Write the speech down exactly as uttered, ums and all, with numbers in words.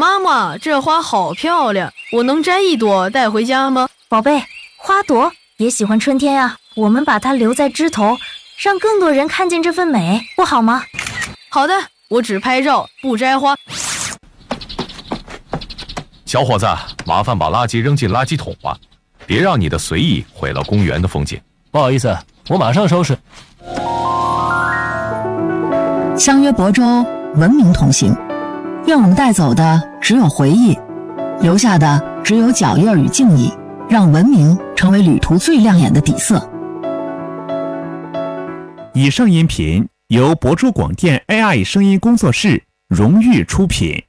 妈妈，这花好漂亮，我能摘一朵带回家吗？ 宝贝，花朵也喜欢春天呀，我们把它留在枝头，让更多人看见这份美，不好吗？ 好的，我只拍照，不摘花。 小伙子，麻烦把垃圾扔进垃圾桶吧，别让你的随意毁了公园的风景。 不好意思，我马上收拾。 相约亳州，文明同行。愿我们带走的只有回忆，留下的只有脚印与敬意，让文明成为旅途最亮眼的底色。 以上音频由亳州广电 A I 声音工作室荣誉出品。